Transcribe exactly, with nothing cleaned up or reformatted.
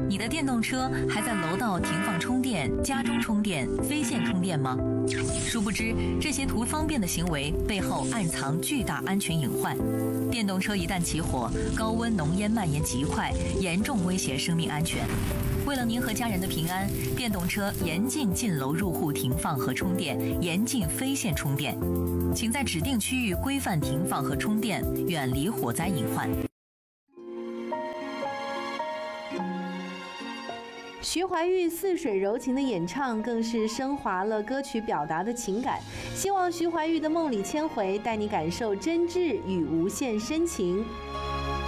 你的电动车还在楼道停放充电、家中充电、非线充电吗？殊不知，这些图方便的行为背后暗藏巨大安全隐患。电动车一旦起火，高温浓烟蔓延极快，严重威胁生命安全。为了您和家人的平安，电动车严禁进楼入户停放和充电，严禁非线充电。请在指定区域规范停放和充电，远离火灾隐患。 徐怀钰似水柔情的演唱更是升华了歌曲表达的情感。希望徐怀钰的梦里千回带你感受真挚与无限深情。